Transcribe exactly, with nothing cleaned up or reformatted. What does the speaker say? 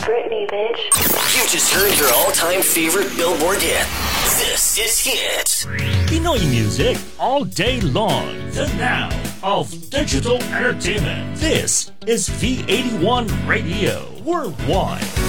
Britney, bitch. You just heard your all-time favorite Billboard hit. This is Hit. Pinoy music all day long. The now of digital entertainment. This is V eighty-one Radio Worldwide.